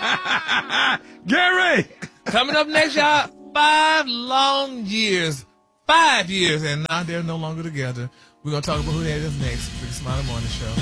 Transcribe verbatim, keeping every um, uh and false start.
Gary! Coming up next, y'all, five long years. Five years, and now they're no longer together. We're going to talk about who that is next for the Smiley Morning Show.